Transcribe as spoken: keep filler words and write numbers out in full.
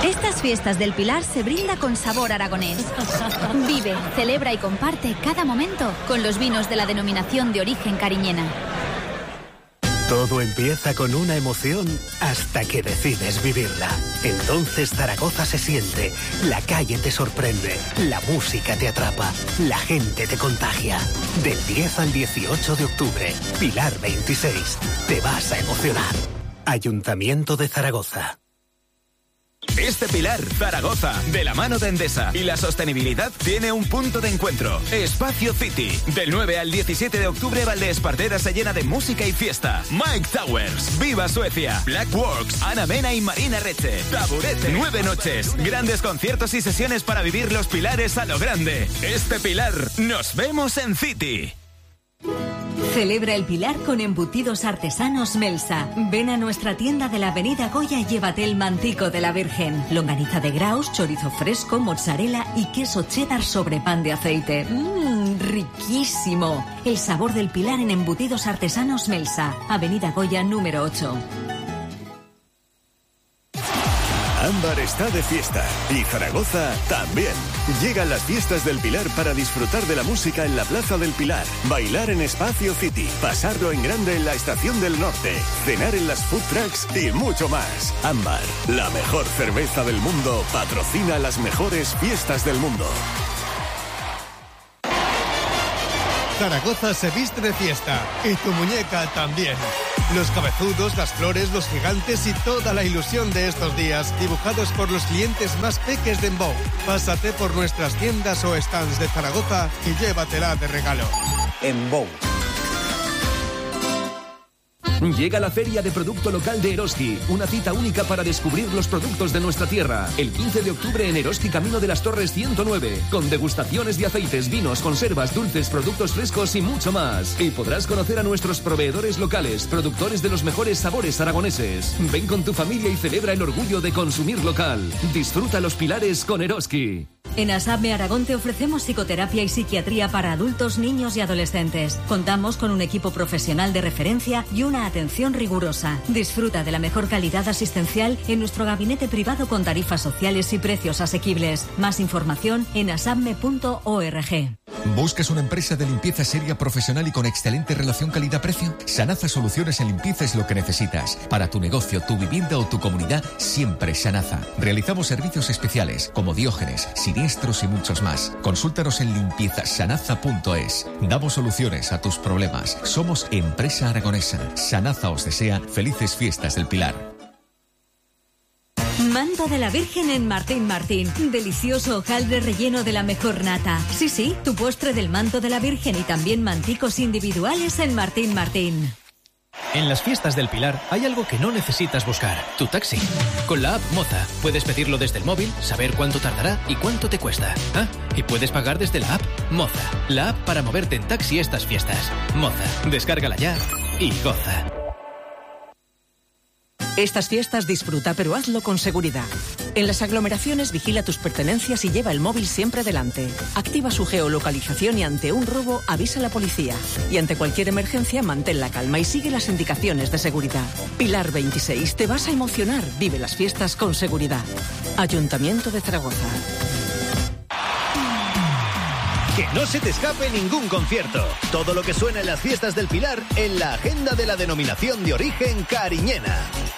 Estas fiestas del Pilar se brinda con sabor aragonés. Vive, celebra y comparte cada momento con los vinos de la denominación de origen cariñena. Todo empieza con una emoción hasta que decides vivirla. Entonces Zaragoza se siente, la calle te sorprende, la música te atrapa, la gente te contagia. Del diez al dieciocho de octubre, Pilar veintiséis, te vas a emocionar. Ayuntamiento de Zaragoza. Este Pilar, Zaragoza, de la mano de Endesa y la sostenibilidad tiene un punto de encuentro. Espacio City. Del nueve al diecisiete de octubre, Valdespartera se llena de música y fiesta. Mike Towers, Viva Suecia, Blackworks, Ana Mena y Marina Reche. Taburete. Nueve noches, grandes conciertos y sesiones para vivir los Pilares a lo grande. Este Pilar, nos vemos en City. Celebra el Pilar con embutidos artesanos Melsa. Ven a nuestra tienda de la Avenida Goya y llévate el mantico de la Virgen. Longaniza de Graus, chorizo fresco, mozzarella y queso cheddar sobre pan de aceite. ¡Mmm! ¡Riquísimo! El sabor del Pilar en embutidos artesanos Melsa. Avenida Goya número ocho. Ámbar está de fiesta y Zaragoza también. Llegan las fiestas del Pilar para disfrutar de la música en la Plaza del Pilar, bailar en Espacio City, pasarlo en grande en la Estación del Norte, cenar en las food trucks y mucho más. Ámbar, la mejor cerveza del mundo, patrocina las mejores fiestas del mundo. Zaragoza se viste de fiesta y tu muñeca también. Los cabezudos, las flores, los gigantes y toda la ilusión de estos días, dibujados por los clientes más peques de Embou. Pásate por nuestras tiendas o stands de Zaragoza y llévatela de regalo. Embou. Llega la Feria de Producto Local de Eroski, una cita única para descubrir los productos de nuestra tierra. El quince de octubre en Eroski, Camino de las Torres ciento nueve, con degustaciones de aceites, vinos, conservas, dulces, productos frescos y mucho más. Y podrás conocer a nuestros proveedores locales, productores de los mejores sabores aragoneses. Ven con tu familia y celebra el orgullo de consumir local. Disfruta los Pilares con Eroski. En ASAPME Aragón te ofrecemos psicoterapia y psiquiatría para adultos, niños y adolescentes. Contamos con un equipo profesional de referencia y una atención rigurosa. Disfruta de la mejor calidad asistencial en nuestro gabinete privado con tarifas sociales y precios asequibles. Más información en asapme punto org. ¿Buscas una empresa de limpieza seria, profesional y con excelente relación calidad-precio? Sanaza Soluciones en Limpieza es lo que necesitas. Para tu negocio, tu vivienda o tu comunidad, siempre Sanaza. Realizamos servicios especiales como diógenes, siniestros y muchos más. Consúltanos en limpieza sanaza punto es. Damos soluciones a tus problemas. Somos empresa aragonesa. Sanaza os desea felices fiestas del Pilar. Manto de la Virgen en Martín Martín. Delicioso hojaldre relleno de la mejor nata. Sí, sí, tu postre del Manto de la Virgen y también manticos individuales en Martín Martín. En las fiestas del Pilar hay algo que no necesitas buscar, tu taxi. Con la app Moza puedes pedirlo desde el móvil, saber cuánto tardará y cuánto te cuesta. Ah, y puedes pagar desde la app Moza, la app para moverte en taxi estas fiestas. Moza, descárgala ya y goza. Estas fiestas disfruta, pero hazlo con seguridad. En las aglomeraciones vigila tus pertenencias y lleva el móvil siempre delante. Activa su geolocalización y ante un robo avisa a la policía. Y ante cualquier emergencia mantén la calma y sigue las indicaciones de seguridad. Pilar veintiséis, te vas a emocionar. Vive las fiestas con seguridad. Ayuntamiento de Zaragoza. Que no se te escape ningún concierto. Todo lo que suena en las fiestas del Pilar en la agenda de la denominación de origen cariñena.